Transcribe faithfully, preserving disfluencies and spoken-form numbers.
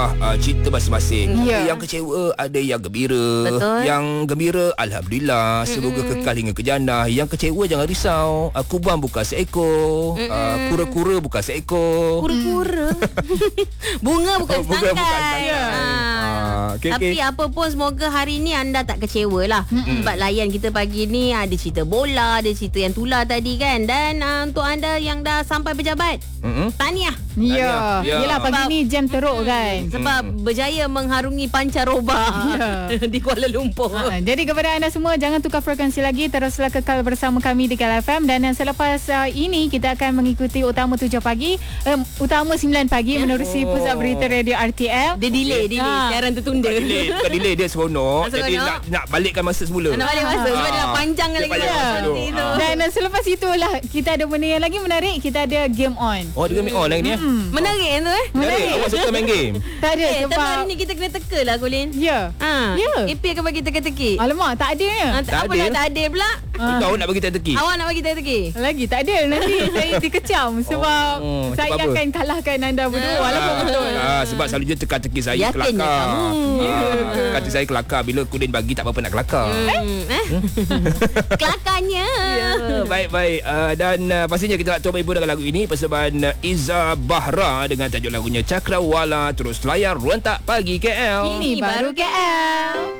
Uh, cerita masing-masing. Ya. Ada yang kecewa, ada yang gembira. Betul. Yang gembira, alhamdulillah, semoga mm-hmm. kekal hingga ke jannah. Yang kecewa jangan risau. Uh, kubang bukan seekor, mm-hmm. uh, kura-kura bukan seekor. Kura-kura. Bunga bukan Oh, bunga setangkai. bukan setangkai. Ha. Ah, okay, Tapi okay. apa pun semoga hari ni anda tak kecewa lah. Mm-hmm. Sebab layan kita pagi ni ada cerita bola, ada cerita yang tular tadi kan. Dan uh, untuk anda yang dah sampai pejabat, Mm-mm. tahniah. Ya. Ya. Yelah pagi Sebab- ni jam teruk kan. Sebab hmm. berjaya mengharungi pancaroba Ya. di Kuala Lumpur. Ha, jadi kepada anda semua, jangan tukar frekuensi lagi, teruslah kekal bersama kami di Kala F M. Dan yang selepas uh, ini kita akan mengikuti utama tujuh pagi, um, utama sembilan pagi menerusi Oh. Pusat Berita Radio R T L. Dia delay, delay. Ha. Siaran tertunda. Bukan delay, bukan delay, dia seronok. Seronok. Jadi nak, nak balikkan masa semula. Nak balik masa sebab dia nak panjang Dia lagi. panjang masa dulu. Itu. Ah. Dan uh, selepas itulah kita ada benda yang lagi menarik, kita ada game on. Oh, dia make on lagi ni eh? Menarik tu eh. Menarik. Awak suka main game? Tak ada Eh, tapi sebab hari ni kita kena teka lah Colin. ya. Ha. Ya. A P akan bagi teka-teki. Alamak, tak ada ya. Ha, tak apa ada. nak tak ada pula? Ah. Kau nak bagi teki? Awak nak bagi teka-teki? Lagi tak ada. Nanti saya dikecam sebab Oh, saya sebab apa? akan kalahkan anda berdua Ah. walaupun betul. Ah, sebab selalunya teka-teki saya Yakinnya kelakar. kamu. Ah, kata saya kelakar. Bila Kulin bagi tak apa-apa nak kelakar. Hmm, eh? Kelakarnya. Ya, baik-baik. Uh, dan uh, pastinya kita nak coba ibu dengan lagu ini persembahan uh, Iza Bahra dengan tajuk lagunya Cakrawala. Terus layar Ruantak Pagi K L. Ini baru K L.